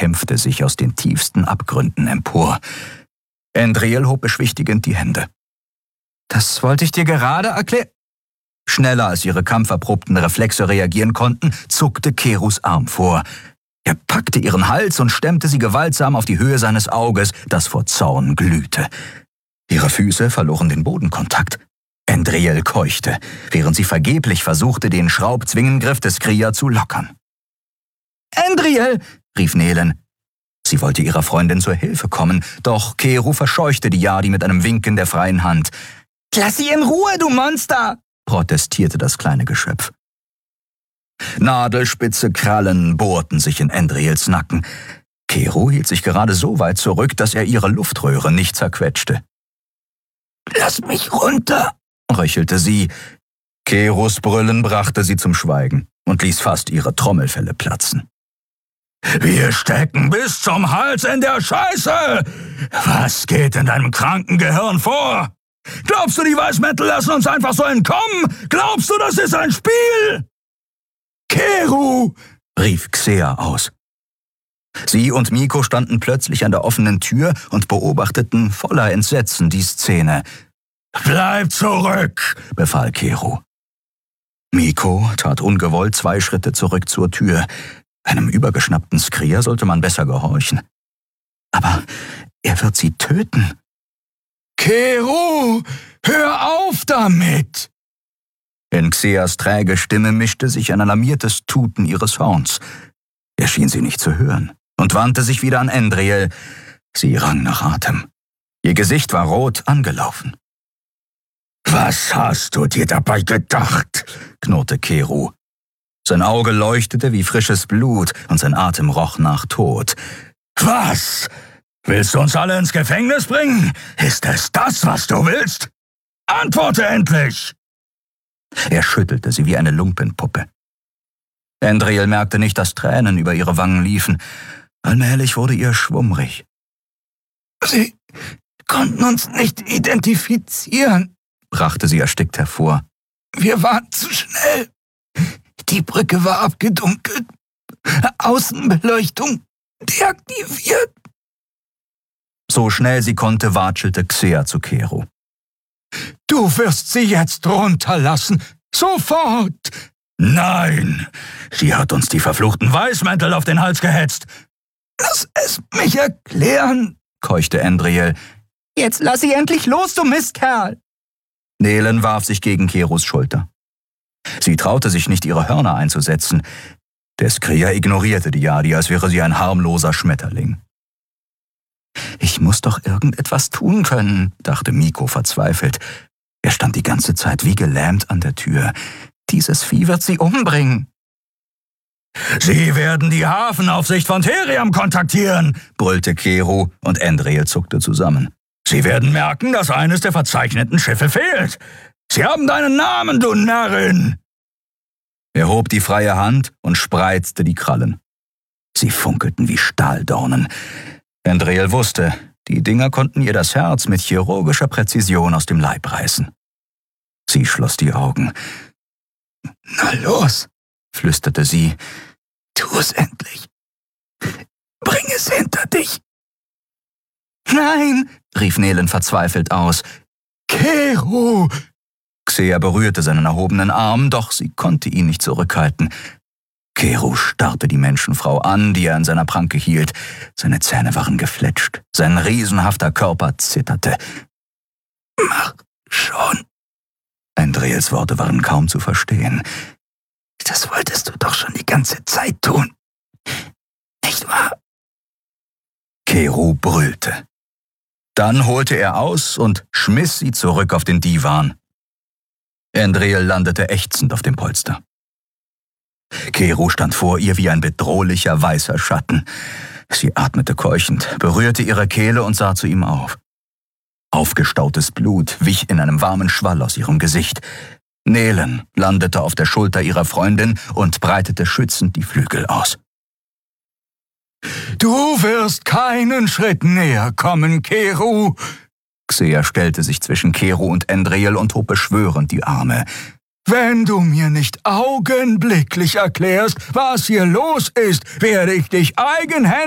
kämpfte sich aus den tiefsten Abgründen empor. Endriel hob beschwichtigend die Hände. »Das wollte ich dir gerade erklären.« Schneller als ihre kampferprobten Reflexe reagieren konnten, zuckte Kerus Arm vor. Er packte ihren Hals und stemmte sie gewaltsam auf die Höhe seines Auges, das vor Zorn glühte. Ihre Füße verloren den Bodenkontakt. Endriel keuchte, während sie vergeblich versuchte, den Schraubzwingengriff des Kria zu lockern. »Endriel«, rief Nelen. Sie wollte ihrer Freundin zur Hilfe kommen, doch Keru verscheuchte die Jadi mit einem Winken der freien Hand. »Lass sie in Ruhe, du Monster«, protestierte das kleine Geschöpf. Nadelspitze Krallen bohrten sich in Endriels Nacken. Keru hielt sich gerade so weit zurück, dass er ihre Luftröhre nicht zerquetschte. »Lass mich runter«, röchelte sie. Kerus Brüllen brachte sie zum Schweigen und ließ fast ihre Trommelfelle platzen. »Wir stecken bis zum Hals in der Scheiße! Was geht in deinem kranken Gehirn vor? Glaubst du, die Weißmäntel lassen uns einfach so entkommen? Glaubst du, das ist ein Spiel?« »Keru«, rief Xea aus. Sie und Miko standen plötzlich an der offenen Tür und beobachteten voller Entsetzen die Szene. »Bleib zurück«, befahl Keru. Miko tat ungewollt 2 Schritte zurück zur Tür. Einem übergeschnappten Skria sollte man besser gehorchen. Aber er wird sie töten. »Keru, hör auf damit!« In Xeas träge Stimme mischte sich ein alarmiertes Tuten ihres Horns. Er schien sie nicht zu hören und wandte sich wieder an Endriel. Sie rang nach Atem. Ihr Gesicht war rot angelaufen. »Was hast du dir dabei gedacht?«, knurrte Keru. Sein Auge leuchtete wie frisches Blut und sein Atem roch nach Tod. »Was? Willst du uns alle ins Gefängnis bringen? Ist es das, was du willst? Antworte endlich!« Er schüttelte sie wie eine Lumpenpuppe. Endriel merkte nicht, dass Tränen über ihre Wangen liefen. Allmählich wurde ihr schwummrig. »Sie konnten uns nicht identifizieren«, brachte sie erstickt hervor. »Wir waren zu schnell. Die Brücke war abgedunkelt. Außenbeleuchtung deaktiviert.« So schnell sie konnte, watschelte Xea zu Keru. »Du wirst sie jetzt runterlassen. Sofort!« »Nein! Sie hat uns die verfluchten Weißmäntel auf den Hals gehetzt!« »Lass es mich erklären«, keuchte Endriel. »Jetzt lass sie endlich los, du Mistkerl!« Nelen warf sich gegen Kerus Schulter. Sie traute sich nicht, ihre Hörner einzusetzen. Der Skria ignorierte die Jadi, als wäre sie ein harmloser Schmetterling. »Ich muss doch irgendetwas tun können«, dachte Miko verzweifelt. Er stand die ganze Zeit wie gelähmt an der Tür. »Dieses Vieh wird sie umbringen.« »Sie werden die Hafenaufsicht von Theriam kontaktieren«, brüllte Keru und Endriel zuckte zusammen. »Sie werden merken, dass eines der verzeichneten Schiffe fehlt. Sie haben deinen Namen, du Närrin!« Er hob die freie Hand und spreizte die Krallen. Sie funkelten wie Stahldornen. Endriel wusste, die Dinger konnten ihr das Herz mit chirurgischer Präzision aus dem Leib reißen. Sie schloss die Augen. »Na los«, flüsterte sie, »tu es endlich. Bring es hinter dich.« »Nein«, rief Nelen verzweifelt aus. »Keru!« Xea berührte seinen erhobenen Arm, doch sie konnte ihn nicht zurückhalten. Keru starrte die Menschenfrau an, die er in seiner Pranke hielt. Seine Zähne waren gefletscht, sein riesenhafter Körper zitterte. »Mach schon!« Endriels Worte waren kaum zu verstehen. »Das wolltest du doch schon die ganze Zeit tun, nicht wahr?« Keru brüllte. Dann holte er aus und schmiss sie zurück auf den Divan. Endriel landete ächzend auf dem Polster. Keru stand vor ihr wie ein bedrohlicher weißer Schatten. Sie atmete keuchend, berührte ihre Kehle und sah zu ihm auf. Aufgestautes Blut wich in einem warmen Schwall aus ihrem Gesicht. Nelen landete auf der Schulter ihrer Freundin und breitete schützend die Flügel aus. »Du wirst keinen Schritt näher kommen, Keru!« Xea stellte sich zwischen Keru und Endriel und hob beschwörend die Arme. »Wenn du mir nicht augenblicklich erklärst, was hier los ist, werde ich dich eigenhändig